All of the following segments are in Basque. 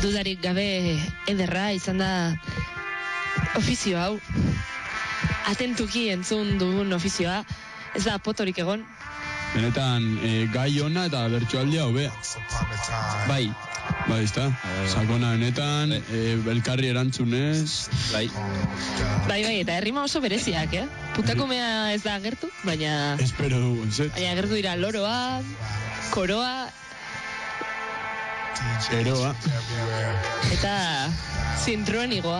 dudarik gabe ederra izan da ofizio hau. Atentuki entzun dugun ofizioa, ez da potorik egon. Benetan, gai ona eta bertsoaldia hobea. Bai, ezta? Sakona benetan, elkarri erantzunez. Bai, eta herrima oso bereziak, Putakumea ez da agertu, baina... Espero dugu, zet. Baina agertu dira loroa, koroa... Eroa. Eta zintronigoa.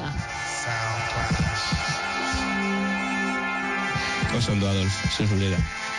oso ondo Adolf, zurera.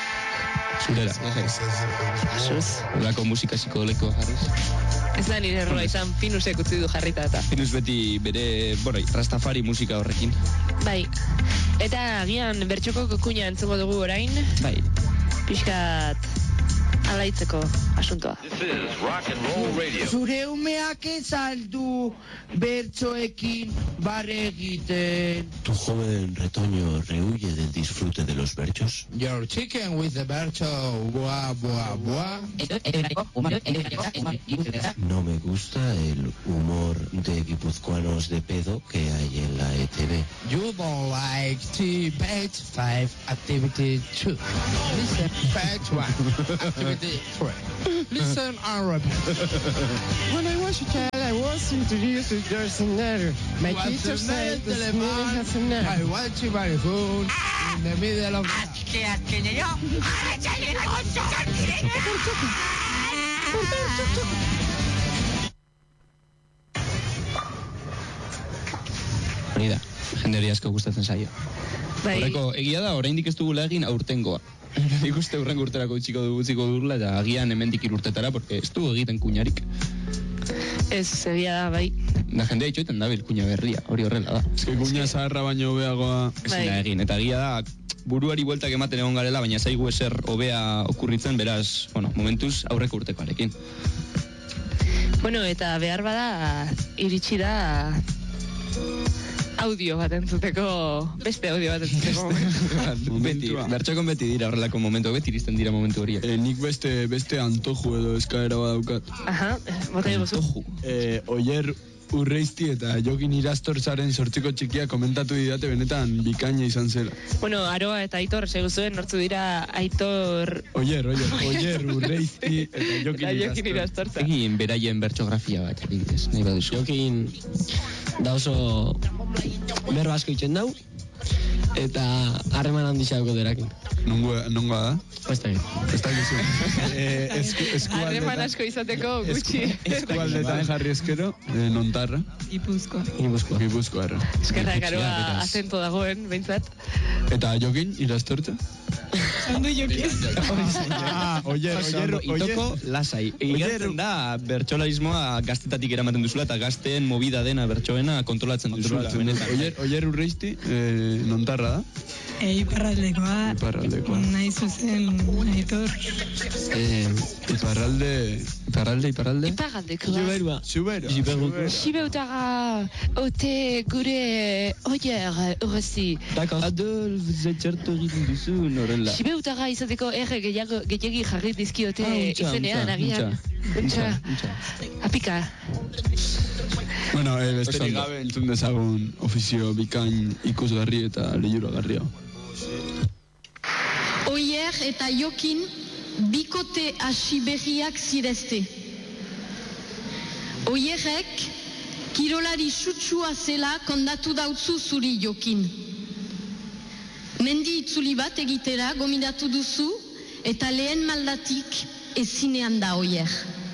Zuz. Olako musika psikoleko jarriz. Ez da nire erroa izan, Pinusek utzi du jarrita eta. Pinus beti bere, Rastafari musika horrekin. Bai. Eta agian bertxoko kukuina entzungo dugu orain. Bai. Pixkat alaitzeko asuntoa. Zure umeak ez aldu bertsoekin barre egiten. Tu joven retoño rehuye del disfrute de los berchos. Your chicken with the bercho, boa, boa, boa. No me gusta el humor de guipuzcoanos de pedo que hay en la ETV. You don't like Tibet 5 Activity 2. Listen, Page 1 Activity 3. Listen and repeat. When I was a child, I was introduced to there's a letter. My teacher said the snail has a letter. I want to buy food in the middle of Hori da, jenderi asko gustatzen zaio. Bai. Horreko, egia da, oraindik ez dugula egin aurtengoa. Nik uste urrengo urterako utziko dugula, eta agian hemendik 3 urtetara, porque ez du egiten kuñarik. Ez, egia da, bai. Da jendea itxoiten dabil kuña berria, hori horrela da. Ez que kuña zaharra baino hobeagoa. Ezin da egin, eta egia da, buruari bueltak ematen egon garela, baina zaigu ezer hobea okurritzen, beraz, momentuz aurreko urtekoarekin. Eta behar bada, iritsi da audio bat entzuteko, beste audio bat entzuteko. Beti, bertxokon beti dira horrelako momentu, beti iristen dira momentu horiek. Nik beste antoju edo eskaera badaukat. Aha, bota egozu. Oier Urreizti eta Jokin Irastortzaren sortziko txikia komentatu didate benetan bikaina izan zela. Aroa eta Aitor seguzuen nortzu dira Aitor... Oier Urreizti eta Jokin Irastortza. Egin beraien bertxografia bat, adibidez, nahi baduzu. Jokin da oso berba asko itzen dau, eta harreman handixako derakin. Nongoa da? Ez da gizu. Harreman asko izateko gutxi. Eskualdetan jarri eskero, nontarra. Gipuzkoarra. Eskerrak aroa azento dagoen, behintzat. Eta Jokin Irastortza? Zandu Jokin. Itoko lasai. Egitzen da bertxolarismoa gaztetatik eramaten duzula eta gazteen movida dena bertxoena kontrolatzen duzula. Oier Urreizti, nontarra da? Iparraldekoa. Nahi zuzen, Aitor. Iparralde. Iparraldekoa. Xibeutara, ote gure Oier Urreizti. Adolf, zetxartu egiten duzu, norela. Xibeutara izateko gehiagi jarri dizkiote izenean, agian. Untxa. Apika. Besterik gabe entzun dezagun ofizio bikain ikusgarri eta lehuragarria. Oier eta Jokin bikote hasi berriak zirezte. Oierrek kirolari sutsua zela kondatu dautzu zuri Jokin. Mendi itzuli bat egitera gomidatu duzu eta lehen maldatik ezinean da Oier.